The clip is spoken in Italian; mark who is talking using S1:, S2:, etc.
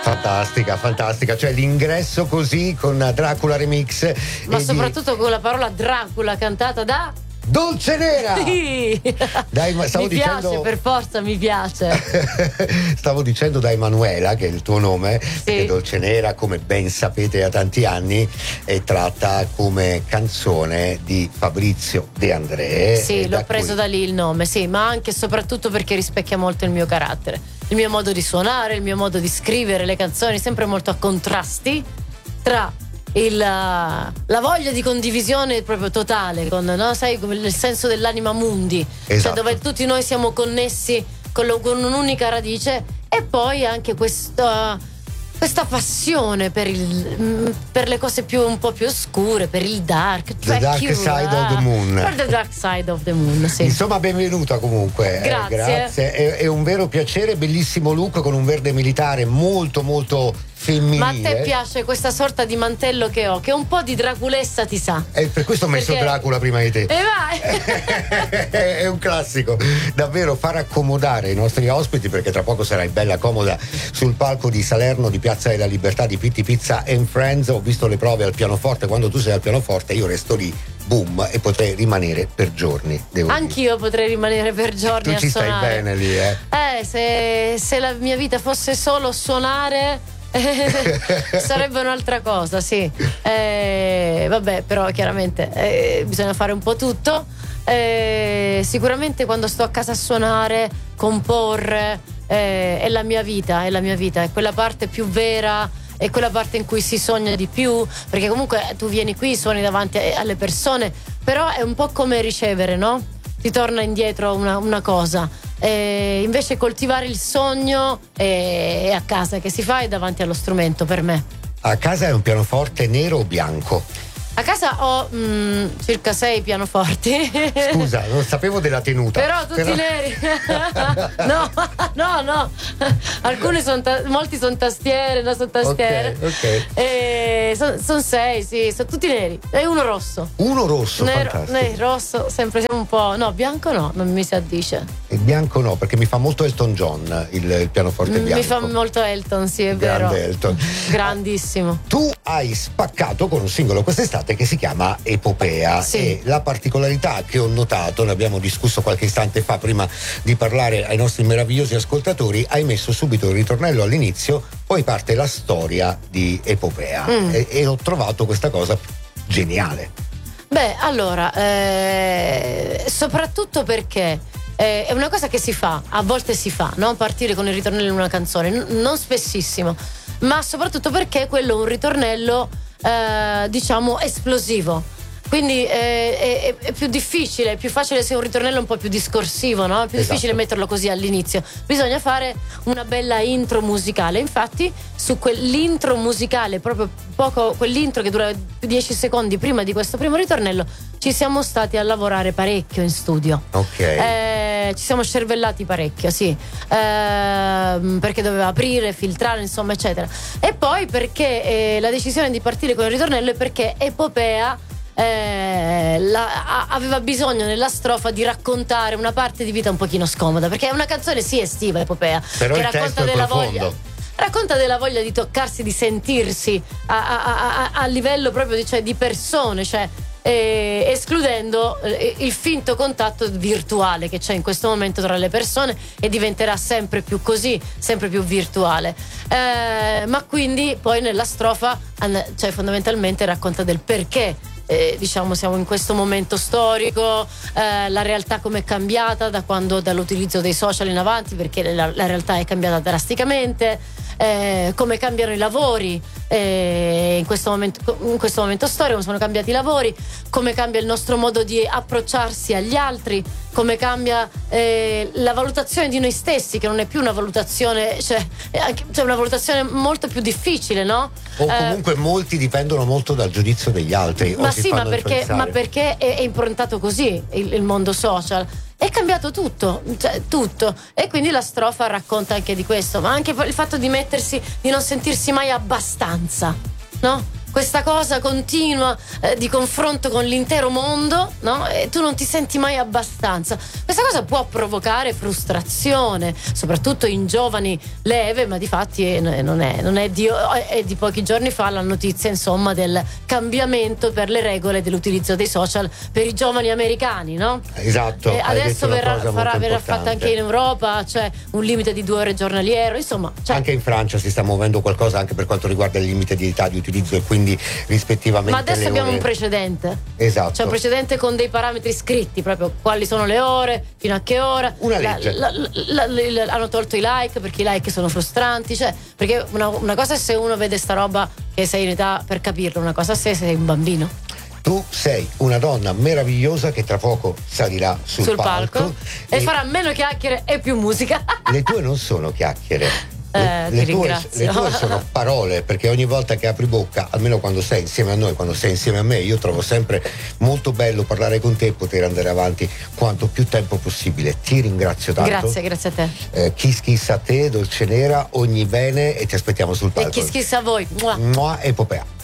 S1: Fantastica, fantastica, cioè l'ingresso così con Dracula Remix.
S2: Ma soprattutto con la parola Dracula cantata da
S1: Dolcenera!
S2: Sì.
S1: Dai, stavo
S2: mi piace,
S1: dicendo,
S2: per forza mi piace.
S1: stavo dicendo da Emanuela, che è il tuo nome,
S2: sì.
S1: Perché Dolcenera, come ben sapete da tanti anni, è tratta come canzone di Fabrizio De André.
S2: Sì, l'ho preso da lì il nome, sì, ma anche e soprattutto perché rispecchia molto il mio carattere, il mio modo di suonare, il mio modo di scrivere le canzoni, sempre molto a contrasti tra la voglia di condivisione proprio totale, con, no? Sai, il senso dell'anima mundi,
S1: esatto.
S2: Cioè dove tutti noi siamo connessi con un'unica radice, e poi anche questa passione per le cose un po' più oscure, per il dark.
S1: The Dark Side of the Moon.
S2: Per The Dark Side of the Moon, sì.
S1: Insomma, benvenuta comunque.
S2: Grazie.
S1: È un vero piacere, bellissimo look con un verde militare molto molto femminile.
S2: Ma a te piace questa sorta di mantello che ho, che un po' di draculessa ti sa.
S1: E per questo ho messo Dracula prima di te.
S2: E vai!
S1: È un classico. Davvero far accomodare i nostri ospiti, perché tra poco sarai bella comoda sul palco di Salerno di Piazza della Libertà di Pitti Pizza and Friends. Ho visto le prove al pianoforte. Quando tu sei al pianoforte io resto lì, boom, e potrei rimanere per giorni.
S2: Anch'io potrei rimanere per giorni
S1: tu
S2: a
S1: ci
S2: suonare.
S1: Stai bene lì,
S2: se la mia vita fosse solo suonare sarebbe un'altra cosa, sì. Vabbè, però chiaramente bisogna fare un po' tutto. Sicuramente quando sto a casa a suonare, comporre, è la mia vita, è quella parte più vera, è quella parte in cui si sogna di più, perché comunque tu vieni qui, suoni davanti alle persone, però è un po' come ricevere, no? Ti torna indietro una cosa. Invece coltivare il sogno è a casa che si fa, e davanti allo strumento, per me.
S1: A casa è un pianoforte nero o bianco?
S2: A casa ho circa 6 pianoforti.
S1: Scusa, non sapevo della tenuta.
S2: Però tutti neri. No. Alcuni molti sono tastiere, no, sono tastiere.
S1: Ok.
S2: Sono 6, sì, sono tutti neri. E uno rosso.
S1: Uno rosso, fantastico.
S2: Rosso, sempre siamo un po'. No, bianco no, non mi si addice.
S1: Il bianco no, perché mi fa molto Elton John il pianoforte bianco.
S2: Mi fa molto Elton, sì, è vero.
S1: Grande Elton.
S2: Grandissimo.
S1: Tu hai spaccato con un singolo quest'estate che si chiama Epopea,
S2: sì.
S1: E la particolarità che ho notato, ne abbiamo discusso qualche istante fa prima di parlare ai nostri meravigliosi ascoltatori, hai messo subito il ritornello all'inizio, poi parte la storia di Epopea e ho trovato questa cosa geniale.
S2: Beh, allora, soprattutto perché è una cosa che si fa, a volte si fa, no? Partire con il ritornello in una canzone, non spessissimo, ma soprattutto perché quello è un ritornello diciamo esplosivo, quindi è più difficile, è più facile se un ritornello è un po' più discorsivo, no? È più difficile metterlo così all'inizio, bisogna fare una bella intro musicale. Infatti su quell'intro musicale, proprio poco, quell'intro che dura 10 secondi prima di questo primo ritornello, ci siamo stati a lavorare parecchio in studio.
S1: Ok.
S2: Ci siamo cervellati parecchio, sì, perché doveva aprire, filtrare, insomma, eccetera. E poi perché la decisione di partire con il ritornello è perché Epopea aveva bisogno nella strofa di raccontare una parte di vita un pochino scomoda, perché è una canzone sì estiva, Epopea,
S1: però
S2: che
S1: il
S2: racconta della voglia. Racconta della voglia di toccarsi, di sentirsi a livello proprio di persone, cioè escludendo il finto contatto virtuale che c'è in questo momento tra le persone, e diventerà sempre più così, sempre più virtuale, ma quindi poi nella strofa cioè fondamentalmente racconta del perché diciamo siamo in questo momento storico, la realtà come è cambiata dall'utilizzo dei social in avanti, perché la realtà è cambiata drasticamente, come cambiano i lavori in questo momento storico, come sono cambiati i lavori, come cambia il nostro modo di approcciarsi agli altri, come cambia la valutazione di noi stessi, che non è più una valutazione, cioè una valutazione molto più difficile, no?
S1: O comunque molti dipendono molto dal giudizio degli altri.
S2: Ma sì, ma perché è improntato così il mondo social. È cambiato tutto, cioè tutto, e quindi la strofa racconta anche di questo, ma anche il fatto di non sentirsi mai abbastanza, no? questa cosa continua di confronto con l'intero mondo, no? E tu non ti senti mai abbastanza. Questa cosa può provocare frustrazione, soprattutto in giovani leve, ma di fatti non è di pochi giorni fa la notizia, insomma, del cambiamento per le regole dell'utilizzo dei social per i giovani americani, no?
S1: Esatto.
S2: E adesso verrà fatta anche in Europa, cioè un limite di 2 ore giornaliero, insomma.
S1: Anche in Francia si sta muovendo qualcosa anche per quanto riguarda il limite di età di utilizzo e quindi rispettivamente.
S2: Ma adesso abbiamo
S1: ore.
S2: Un precedente.
S1: Esatto.
S2: C'è un precedente con dei parametri scritti, proprio quali sono le ore, fino a che ora.
S1: Una legge.
S2: Hanno tolto i like perché i like sono frustranti, cioè, perché una cosa è se uno vede sta roba che sei in età per capirlo, una cosa è se sei un bambino.
S1: Tu sei una donna meravigliosa che tra poco salirà sul palco
S2: e farà meno chiacchiere e più musica.
S1: Le tue non sono chiacchiere.
S2: Ti ringrazio.
S1: Le tue sono parole, perché ogni volta che apri bocca, almeno quando sei insieme a noi, quando sei insieme a me, io trovo sempre molto bello parlare con te e poter andare avanti quanto più tempo possibile. Ti ringrazio tanto.
S2: Grazie a te.
S1: Kiss kiss a te, Dolcenera, ogni bene, e ti aspettiamo sul palco.
S2: E kiss kiss a voi.
S1: Mua, epopea.